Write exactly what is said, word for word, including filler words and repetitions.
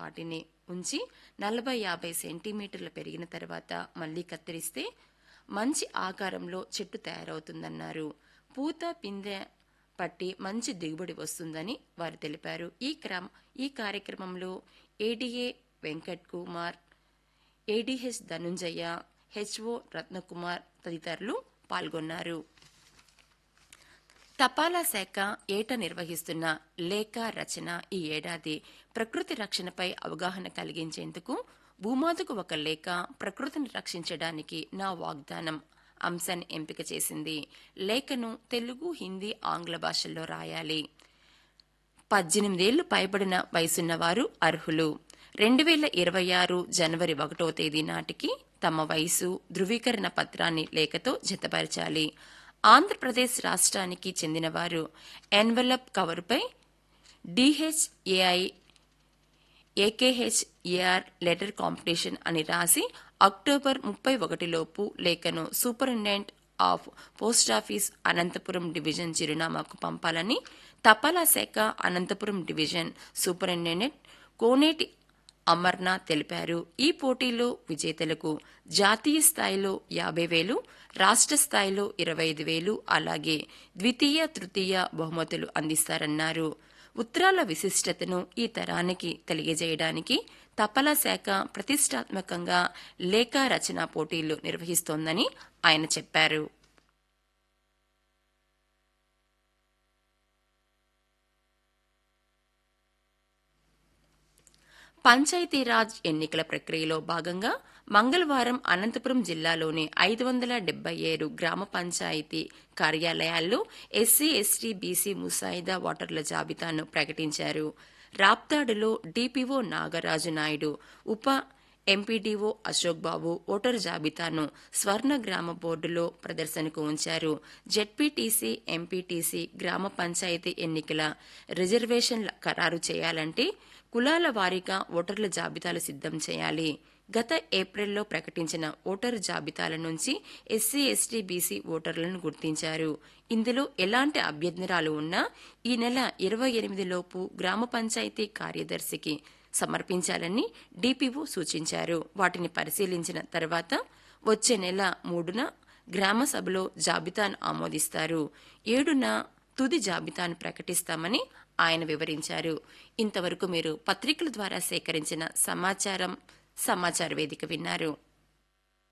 వాటిని ఉంచి నలభై యాభై సెంటీమీటర్లు పెరిగిన తర్వాత మళ్లీ కత్తిరిస్తే మంచి ఆకారంలో చెట్టు తయారవుతుందన్నారు. పూత పిందె పట్టి మంచి దిగుబడి వస్తుందని వారు తెలిపారు. ఈ క్రమ ఈ కార్యక్రమంలో ఏడీఏ వెంకట్ కుమార్, ఏడీహెచ్ ధనుంజయ, హెచ్ఓ రత్నకుమార్ తదితరులు పాల్గొన్నారు. తపాలా శాఖ ఏట నిర్వహిస్తున్న లేఖ రచన ఈ ఏడాది ప్రకృతి రక్షణపై అవగాహన కలిగించేందుకు భూమాతకు ఒక లేఖ, ప్రకృతిని రక్షించడానికి నా వాగ్దానం అంశాన్ని ఎంపిక చేసింది. లేఖను తెలుగు, హిందీ, ఆంగ్ల భాషల్లో రాయాలి. పద్దెనిమిదేళ్లు పైబడిన వయసున్న వారు అర్హులు. రెండు వేల ఇరవై ఆరు జనవరి ఒకటో తేదీ నాటికి తమ వయసు ధృవీకరణ పత్రాన్ని లేఖతో జతపరచాలి. ఆంధ్రప్రదేశ్ రాష్ట్రానికి చెందినవారు ఎన్వలప్ కవరుపై డిహెచ్ఏఐ ఏకేహెచ్ఏఆర్ లెటర్ కాంపిటీషన్ అని రాసి అక్టోబర్ ముప్పై ఒకటిలోపు లేఖను superintendent of post office Anantapuram division చిరునామాకు పంపాలని తపాలా శాఖ అనంతపురం డివిజన్ సూపరింటెండెంట్ కోనేటి అమర్నాథ్ తెలిపారు. ఈ పోటీలో విజేతలకు జాతీయ స్థాయిలో యాభై వేలు, రాష్ట్ర స్థాయిలో ఇరవై ఐదు వేలు, అలాగే ద్వితీయ, తృతీయ బహుమతులు అందిస్తారన్నారు. ఉత్తరాల విశిష్టతను ఈ తరానికి తెలియజేయడానికి తపాలా శాఖ ప్రతిష్టాత్మకంగా లేఖ రచన పోటీలు నిర్వహిస్తోందని ఆయన చెప్పారు. పంచాయతీరాజ్ ఎన్నికల ప్రక్రియలో భాగంగా మంగళవారం అనంతపురం జిల్లాలోని ఐదు వందల డెబ్బై ఏడు గ్రామ పంచాయతీ కార్యాలయాల్లో ఎస్సీ, ఎస్టీ, బీసీ ముసాయిదా ఓటర్ల జాబితాను ప్రకటించారు. రాప్తాడులో డీపీఓ నాగరాజు నాయుడు, ఉప ఎంపీడీఓ అశోక్ బాబు ఓటరు జాబితాను స్వర్ణ గ్రామ బోర్డులో ప్రదర్శనకు ఉంచారు. జెడ్పీటీసీ, ఎంపీటీసీ, గ్రామ పంచాయతీ ఎన్నికల రిజర్వేషన్ల ఖరారు చేయాలంటే కులాల వారీగా ఓటర్ల జాబితాలు సిద్ధం చేయాలి. గత ఏప్రిల్లో ప్రకటించిన ఓటరు జాబితాల నుంచి ఎస్సీ, ఎస్టీ, బీసీ ఓటర్లను గుర్తించారు. ఇందులో ఎలాంటి అభ్యంతరాలు ఉన్నా ఈ నెల ఇరవై ఎనిమిదిలోపు గ్రామ పంచాయతీ కార్యదర్శికి సమర్పించాలని డీపీఓ సూచించారు. వాటిని పరిశీలించిన తర్వాత వచ్చే నెల మూడున గ్రామ సభలో జాబితాను ఆమోదిస్తారు. ఏడున తుది జాబితాను ప్రకటిస్తామని ఆయన వివరించారు. ఇంతవరకు మీరు పత్రికల ద్వారా సేకరించిన సమాచారం సమాచార వేదిక విన్నారు.